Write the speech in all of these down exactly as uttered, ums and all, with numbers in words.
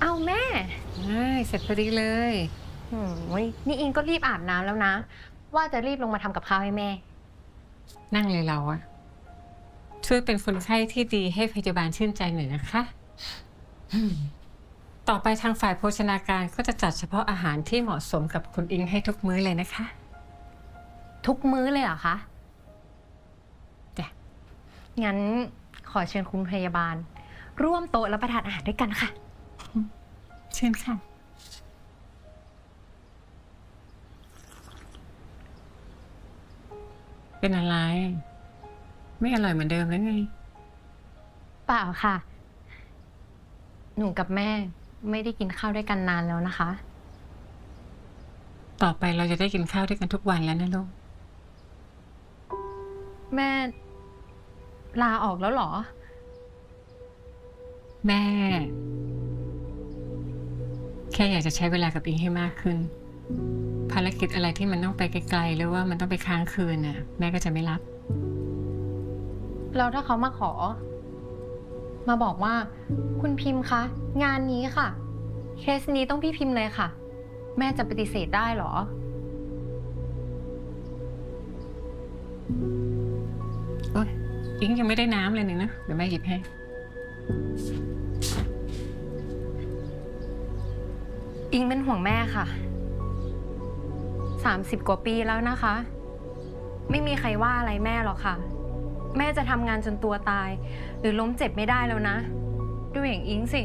เอาแม่ใช่เสร็จพอดีเลยอืมนี่อิงก็รีบอาบน้ำแล้วนะว่าจะรีบลงมาทำกับข้าวให้แม่นั่งเลยเราอะช่วยเป็นคนไข้ที่ดีให้พยาบาลชื่นใจหน่อยนะคะต่อไปทางฝ่ายโภชนาการก็จะจัดเฉพาะอาหารที่เหมาะสมกับคุณอิงให้ทุกมื้อเลยนะคะทุกมื้อเลยเหรอคะจ้ะงั้นขอเชิญคุณพยาบาลร่วมโต๊ะรับประทานอาหารด้วยกันค่ะเชิญค่ะเป็นอะไรไม่อร่อยเหมือนเดิมแล้วไงเปล่าค่ะหนูกับแม่ไม่ได้กินข้าวด้วยกันนานแล้วนะคะต่อไปเราจะได้กินข้าวด้วยกันทุกวันแล้วนะลูกแม่ลาออกแล้วเหรอแม่แค่อยากจะใช้เวลากับอิงให้มากขึ้นภารกิจอะไรที่มันต้องไปไกลๆหรือว่ามันต้องไปค้างคืนน่ะแม่ก็จะไม่รับแล้วถ้าเขามาขอมาบอกว่าคุณพิมพ์คะงานนี้ค่ะเคสนี้ต้องพี่พิมพ์เลยค่ะแม่จะปฏิเสธได้เหรอโอ๊ยอิงยังไม่ได้น้ำเลยนึงนะเดี๋ยวแม่หยิบให้อิงเป็นห่วงแม่ค่ะสามสิบกว่าปีแล้วนะคะไม่มีใครว่าอะไรแม่หรอกค่ะแม่จะทำงานจนตัวตายหรือล้มเจ็บไม่ได้แล้วนะดูอย่างอิงสิ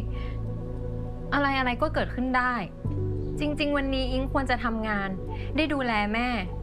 อะไรอะไรก็เกิดขึ้นได้จริงๆวันนี้อิงควรจะทำงานได้ดูแลแม่